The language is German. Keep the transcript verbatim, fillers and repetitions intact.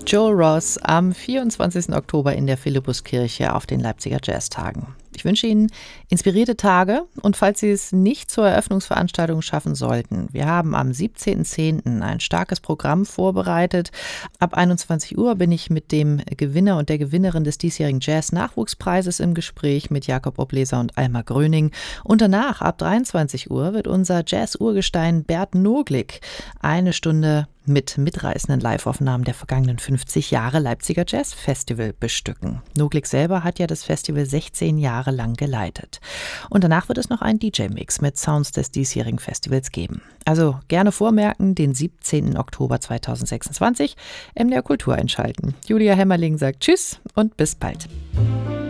Joel Ross am vierundzwanzigsten Oktober in der Philippuskirche auf den Leipziger Jazztagen. Ich wünsche Ihnen inspirierte Tage und falls Sie es nicht zur Eröffnungsveranstaltung schaffen sollten, wir haben am siebzehnten zehnten ein starkes Programm vorbereitet. Ab einundzwanzig Uhr bin ich mit dem Gewinner und der Gewinnerin des diesjährigen Jazz-Nachwuchspreises im Gespräch mit Jakob Obleser und Alma Gröning. Und danach, ab dreiundzwanzig Uhr, wird unser Jazz-Urgestein Bert Noglick eine Stunde mit mitreißenden Live-Aufnahmen der vergangenen fünfzig Jahre Leipziger Jazz Festival bestücken. Noglick selber hat ja das Festival sechzehn Jahre lang geleitet. Und danach wird es noch einen D J-Mix mit Sounds des diesjährigen Festivals geben. Also gerne vormerken, den siebzehnten Oktober zweitausendsechsundzwanzig, M D R Kultur einschalten. Julia Hemmerling sagt Tschüss und bis bald.